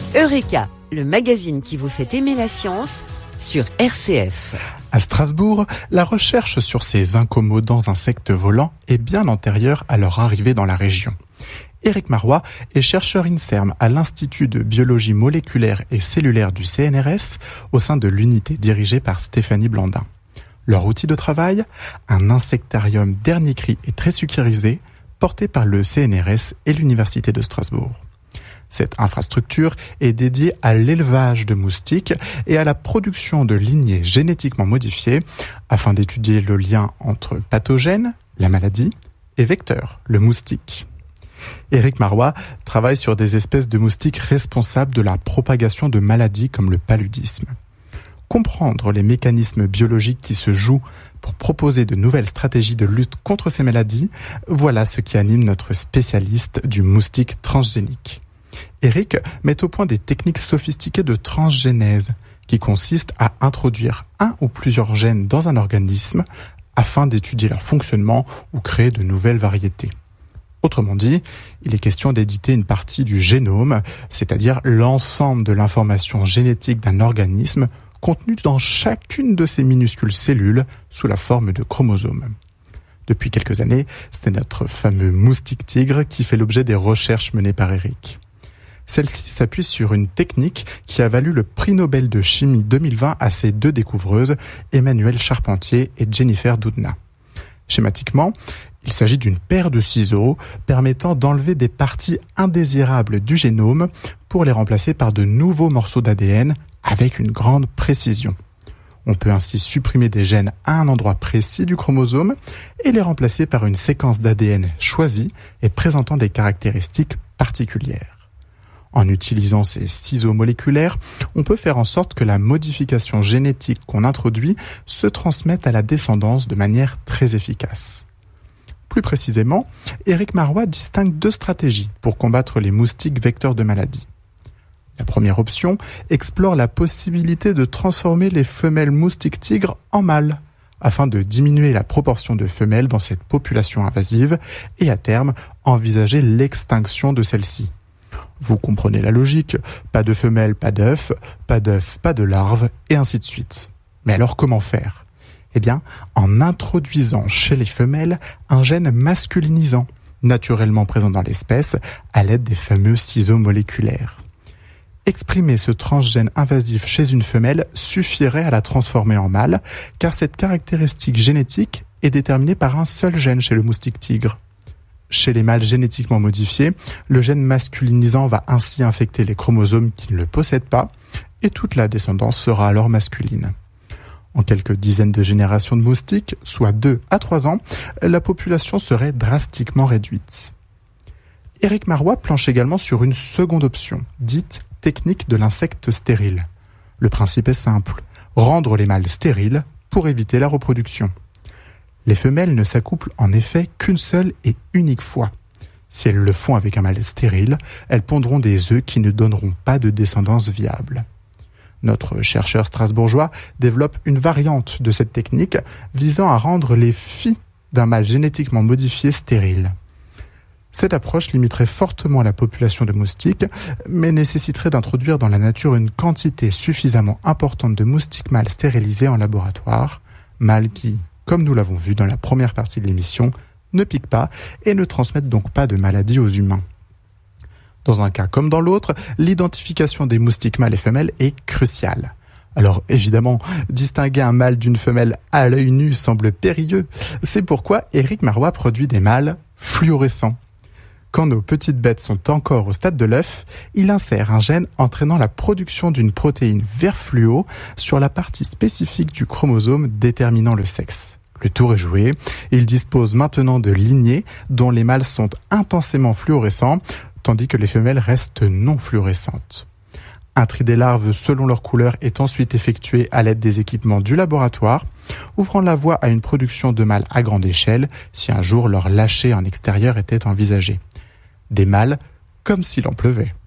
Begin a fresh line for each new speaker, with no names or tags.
Eureka, le magazine qui vous fait aimer la science sur RCF.
À Strasbourg, la recherche sur ces incommodants insectes volants est bien antérieure à leur arrivée dans la région. Éric Marois est chercheur INSERM à l'Institut de biologie moléculaire et cellulaire du CNRS au sein de l'unité dirigée par Stéphanie Blandin. Leur outil de travail, un insectarium dernier cri et très sécurisé, porté par le CNRS et l'Université de Strasbourg. Cette infrastructure est dédiée à l'élevage de moustiques et à la production de lignées génétiquement modifiées afin d'étudier le lien entre pathogène, la maladie, et vecteur, le moustique. Éric Marois travaille sur des espèces de moustiques responsables de la propagation de maladies comme le paludisme. Comprendre les mécanismes biologiques qui se jouent pour proposer de nouvelles stratégies de lutte contre ces maladies, voilà ce qui anime notre spécialiste du moustique transgénique. Éric met au point des techniques sophistiquées de transgénèse qui consistent à introduire un ou plusieurs gènes dans un organisme afin d'étudier leur fonctionnement ou créer de nouvelles variétés. Autrement dit, il est question d'éditer une partie du génome, c'est-à-dire l'ensemble de l'information génétique d'un organisme contenue dans chacune de ces minuscules cellules sous la forme de chromosomes. Depuis quelques années, c'est notre fameux moustique tigre qui fait l'objet des recherches menées par Éric. Celle-ci s'appuie sur une technique qui a valu le prix Nobel de chimie 2020 à ses deux découvreuses, Emmanuelle Charpentier et Jennifer Doudna. Schématiquement, il s'agit d'une paire de ciseaux permettant d'enlever des parties indésirables du génome pour les remplacer par de nouveaux morceaux d'ADN avec une grande précision. On peut ainsi supprimer des gènes à un endroit précis du chromosome et les remplacer par une séquence d'ADN choisie et présentant des caractéristiques particulières. En utilisant ces ciseaux moléculaires, on peut faire en sorte que la modification génétique qu'on introduit se transmette à la descendance de manière très efficace. Plus précisément, Éric Marois distingue deux stratégies pour combattre les moustiques vecteurs de maladies. La première option explore la possibilité de transformer les femelles moustiques tigres en mâles, afin de diminuer la proportion de femelles dans cette population invasive et à terme envisager l'extinction de celle-ci. Vous comprenez la logique, pas de femelles, pas d'œufs, pas de larves, et ainsi de suite. Mais alors comment faire ? Eh bien, en introduisant chez les femelles un gène masculinisant, naturellement présent dans l'espèce, à l'aide des fameux ciseaux moléculaires. Exprimer ce transgène invasif chez une femelle suffirait à la transformer en mâle, car cette caractéristique génétique est déterminée par un seul gène chez le moustique tigre. Chez les mâles génétiquement modifiés, le gène masculinisant va ainsi infecter les chromosomes qui ne le possèdent pas, et toute la descendance sera alors masculine. En quelques dizaines de générations de moustiques, soit 2 à 3 ans, la population serait drastiquement réduite. Éric Marois planche également sur une seconde option, dite technique de l'insecte stérile. Le principe est simple, rendre les mâles stériles pour éviter la reproduction. Les femelles ne s'accouplent en effet qu'une seule et unique fois. Si elles le font avec un mâle stérile, elles pondront des œufs qui ne donneront pas de descendance viable. Notre chercheur strasbourgeois développe une variante de cette technique visant à rendre les filles d'un mâle génétiquement modifié stériles. Cette approche limiterait fortement la population de moustiques, mais nécessiterait d'introduire dans la nature une quantité suffisamment importante de moustiques mâles stérilisés en laboratoire, mâles qui, comme nous l'avons vu dans la première partie de l'émission, ne piquent pas et ne transmettent donc pas de maladies aux humains. Dans un cas comme dans l'autre, l'identification des moustiques mâles et femelles est cruciale. Alors évidemment, distinguer un mâle d'une femelle à l'œil nu semble périlleux. C'est pourquoi Éric Marois produit des mâles fluorescents. Quand nos petites bêtes sont encore au stade de l'œuf, il insère un gène entraînant la production d'une protéine vert fluo sur la partie spécifique du chromosome déterminant le sexe. Le tour est joué, il dispose maintenant de lignées dont les mâles sont intensément fluorescents, tandis que les femelles restent non fluorescentes. Un tri des larves selon leur couleur est ensuite effectué à l'aide des équipements du laboratoire, ouvrant la voie à une production de mâles à grande échelle si un jour leur lâcher en extérieur était envisagé. Des mâles comme s'il en pleuvait.